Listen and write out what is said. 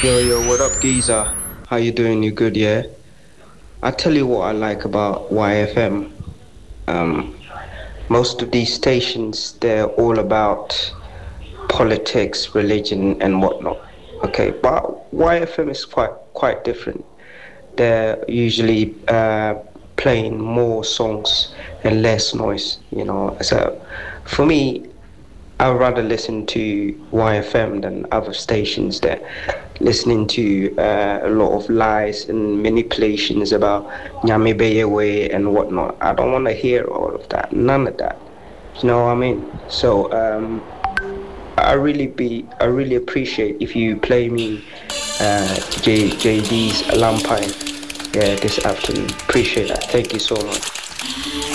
Yo, yo, what up, geezer? How you doing? You good, yeah? I tell you what I like about YFM. Um, Most of these stations, they're all about politics, religion, and whatnot. Okay, but YFM is quite different. They're usually playing more songs and less noise. So for me, I'd rather listen to YFM than other stations that listening to a lot of lies and manipulations about Nyame Beyewe and whatnot. I don't want to hear all of that, none of that. You know what I mean? So I really appreciate if you play me JD's Lampine, yeah, this afternoon. Appreciate that. Thank you so much.